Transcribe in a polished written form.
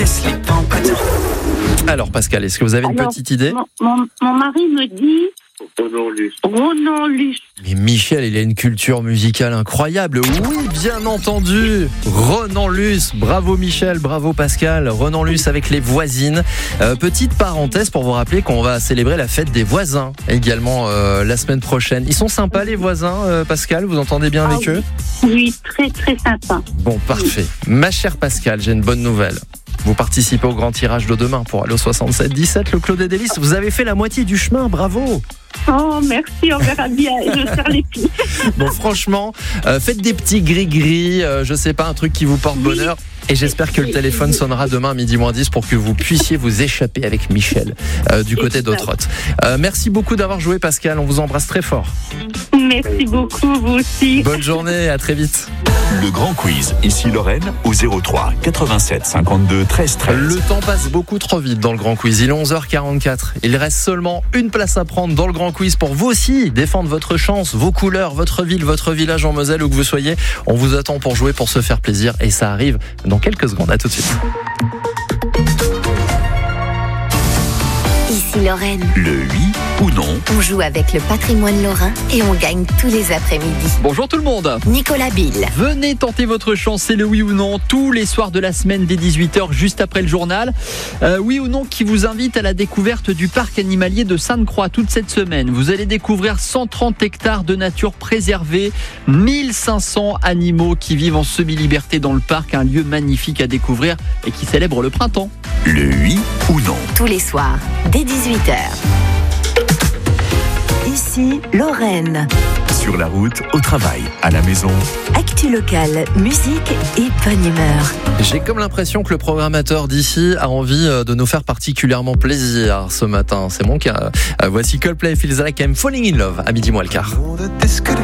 Alors Pascal, est-ce que vous avez une petite idée ? Mon mari me dit Ronan Luce. Mais Michel, il a une culture musicale incroyable. Oui, bien entendu. Ronan Luce. Bravo Michel, bravo Pascal. Ronan Luce avec les voisines. Petite parenthèse pour vous rappeler qu'on va célébrer la fête des voisins également la semaine prochaine. Ils sont sympas les voisins, Pascal, vous entendez bien avec eux ? Oui, très très sympa. Bon, parfait. Ma chère Pascal, j'ai une bonne nouvelle. Vous participez au grand tirage de demain pour aller au 77-17, le Clos des Délices. Vous avez fait la moitié du chemin, bravo. Oh, merci, on verra bien. Je serre les pieds. Bon, franchement, faites des petits gris-gris, je sais pas, un truc qui vous porte bonheur. Et j'espère que le téléphone sonnera demain à 12h10 pour que vous puissiez vous échapper avec Michel du côté d'Autrotte. Merci beaucoup d'avoir joué, Pascal. On vous embrasse très fort. Merci beaucoup, vous aussi. Bonne journée, à très vite. Le grand quiz, ici Lorraine, au 03 87 52 13 13. Le temps passe beaucoup trop vite dans le grand quiz. Il est 11h44. Il reste seulement une place à prendre dans le grand quiz pour vous aussi défendre votre chance, vos couleurs, votre ville, votre village en Moselle, où que vous soyez. On vous attend pour jouer, pour se faire plaisir. Et ça arrive dans quelques secondes. À tout de suite. Ici Lorraine. Le oui ou non. On joue avec le patrimoine lorrain et on gagne tous les après-midi. Bonjour tout le monde. Nicolas Bill. Venez tenter votre chance, c'est le oui ou non, tous les soirs de la semaine dès 18h, juste après le journal. Oui ou non qui vous invite à la découverte du parc animalier de Sainte-Croix toute cette semaine. Vous allez découvrir 130 hectares de nature préservée, 1500 animaux qui vivent en semi-liberté dans le parc, un lieu magnifique à découvrir et qui célèbre le printemps. Le oui ou non. Tous les soirs, dès 18h. Ici Lorraine. Sur la route, au travail, à la maison. Actu locale, musique et bonne humeur. J'ai comme l'impression que le programmateur d'ici a envie de nous faire particulièrement plaisir ce matin. C'est mon cas. Voici Coldplay, Feels Like I'm Falling in Love à 12h15.